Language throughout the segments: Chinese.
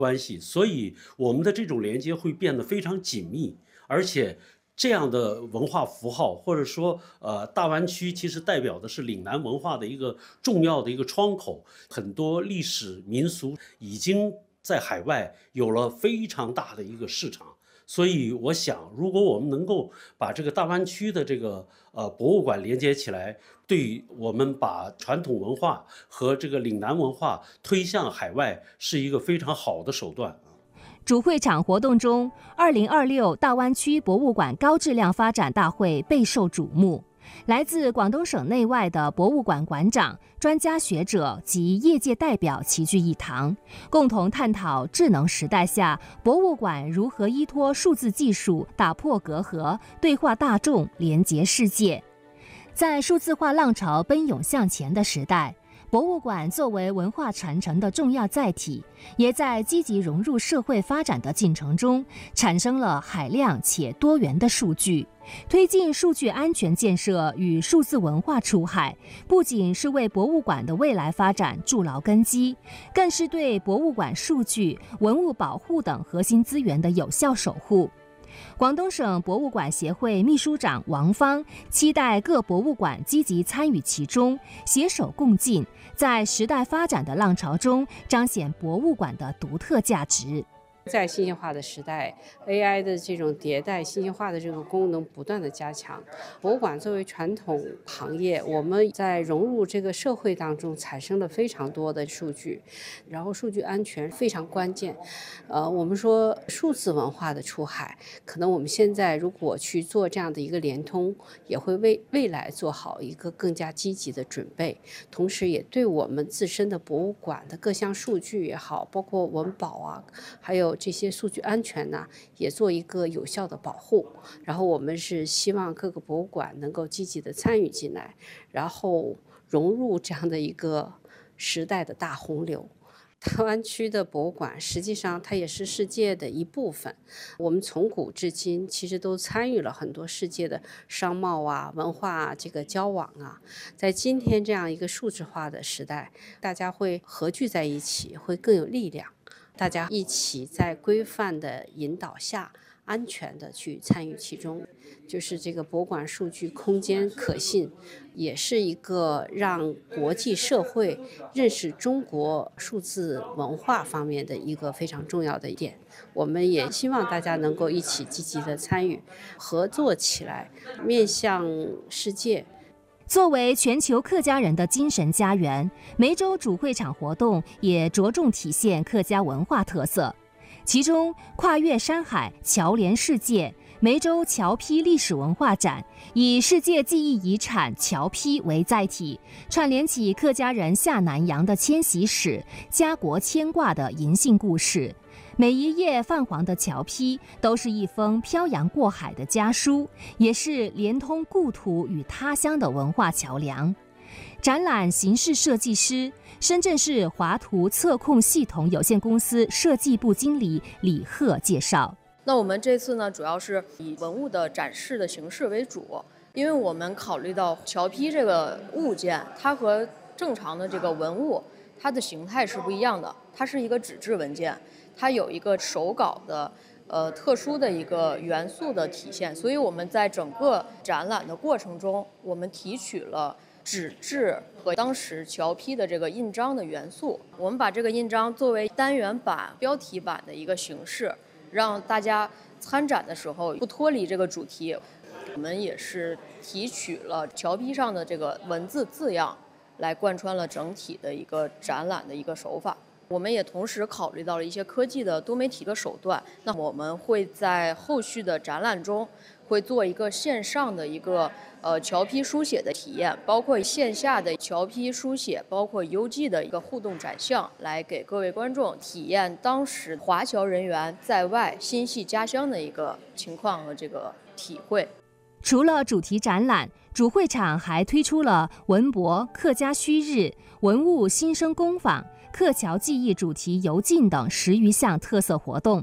关系，所以我们的这种连接会变得非常紧密，而且这样的文化符号，或者说大湾区其实代表的是岭南文化的一个重要的一个窗口，很多历史民俗已经在海外有了非常大的一个市场。所以我想，如果我们能够把这个大湾区的这个博物馆连接起来，对我们把传统文化和这个岭南文化推向海外是一个非常好的手段。 主会场活动中，2026大湾区博物馆高质量发展大会备受瞩目。来自广东省内外的博物馆馆长、专家学者及业界代表齐聚一堂，共同探讨智能时代下博物馆如何依托数字技术打破隔阂，对话大众，连结世界。在数字化浪潮奔涌向前的时代，博物馆作为文化传承的重要载体，也在积极融入社会发展的进程中，产生了海量且多元的数据。推进数据安全建设与数字文化出海，不仅是为博物馆的未来发展筑牢根基，更是对博物馆数据、文物保护等核心资源的有效守护。广东省博物馆协会秘书长王芳期待各博物馆积极参与其中，携手共进，在时代发展的浪潮中彰显博物馆的独特价值。 在信息化的时代 ，AI 的这种迭代、信息化的这个功能不断的加强。博物馆作为传统行业，我们在融入这个社会当中产生了非常多的数据，然后数据安全非常关键。我们说数字文化的出海，可能我们现在如果去做这样的一个联通，也会为未来做好一个更加积极的准备，同时也对我们自身的博物馆的各项数据也好，包括文保啊，还有这些数据安全呢，也做一个有效的保护。然后我们是希望各个博物馆能够积极的参与进来，然后融入这样的一个时代的大洪流。大湾区的博物馆实际上它也是世界的一部分，我们从古至今其实都参与了很多世界的商贸啊、文化啊这个交往啊。在今天这样一个数字化的时代，大家会合聚在一起，会更有力量。大家一起在规范的引导下，安全的去参与其中，就是这个博物馆数据空间可信，也是一个让国际社会认识中国数字文化方面的一个非常重要的一点。我们也希望大家能够一起积极的参与，合作起来，面向世界。 作为全球客家人的精神家园，梅州主会场活动也着重体现客家文化特色。其中，跨越山海、桥连世界梅州桥坯历史文化展，以世界记忆遗产桥坯为载体，串联起客家人下南洋的迁徙史、家国牵挂的银杏故事。每一页泛黄的桥坯都是一封漂洋过海的家书，也是连通故土与他乡的文化桥梁。展览形式设计师、深圳市华图测控系统有限公司设计部经理李贺介绍。 那我们这次呢，主要是以文物的展示的形式为主，因为我们考虑到桥坯这个物件，它和正常的这个文物，它的形态是不一样的，它是一个纸质文件。它有一个手稿的特殊的一个元素的体现，所以我们在整个展览的过程中，我们提取了纸质和当时桥坯的这个印章的元素，我们把这个印章作为单元版、标题版的一个形式，让大家参展的时候不脱离这个主题。我们也是提取了桥坯上的这个文字字样，来贯穿了整体的一个展览的一个手法。我们也同时考虑到了一些科技的多媒体的手段，那我们会在后续的展览中会做一个线上的一个桥坯书写的体验，包括线下的桥坯书写，包括邮寄的一个互动展项，来给各位观众体验当时华侨人员在外心系家乡的一个情况和这个体会。 除了主题展览，主会场还推出了文博、客家墟日、文物新生工坊、客侨记忆主题游进等10余项特色活动。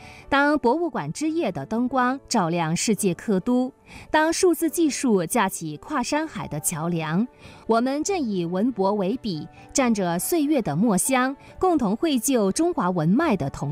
当博物馆之夜的灯光照亮世界客都，当数字技术架起跨山海的桥梁，我们正以文博为笔，蘸着岁月的墨香，共同绘就中华文脉的同